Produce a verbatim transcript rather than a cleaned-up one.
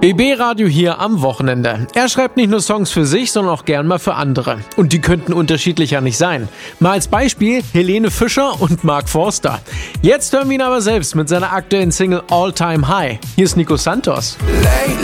B B-Radio hier am Wochenende. Er schreibt nicht nur Songs für sich, sondern auch gern mal für andere. Und die könnten unterschiedlicher nicht sein. Mal als Beispiel Helene Fischer und Mark Forster. Jetzt hören wir ihn aber selbst mit seiner aktuellen Single All Time High. Hier ist Nico Santos. Lately